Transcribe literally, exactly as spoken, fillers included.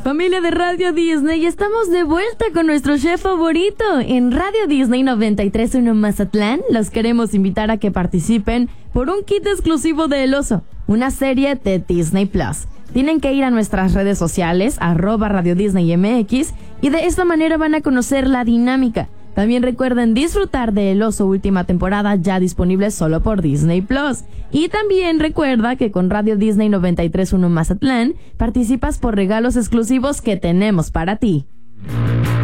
Familia de Radio Disney, estamos de vuelta con nuestro chef favorito en Radio Disney noventa y tres punto uno Mazatlán. Los queremos invitar a que participen por un kit exclusivo de El Oso, una serie de Disney Plus. Tienen que ir a nuestras redes sociales, arroba Radio Disney M X, y de esta manera van a conocer la dinámica. También recuerden disfrutar de El Oso última temporada, ya disponible solo por Disney Plus. Y también recuerda que con Radio Disney noventa y tres punto uno Mazatlán participas por regalos exclusivos que tenemos para ti.